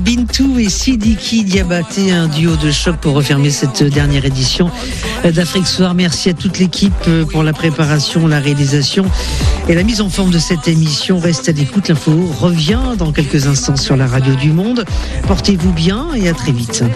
Bintou et Sidiki Diabaté, un duo de choc pour refermer cette dernière édition d'Afrique Soir. Merci à toute l'équipe pour la préparation, la réalisation et la mise en forme de cette émission. Reste à l'écoute, l'info revient dans quelques instants sur la radio du Monde. Portez-vous bien et à très vite.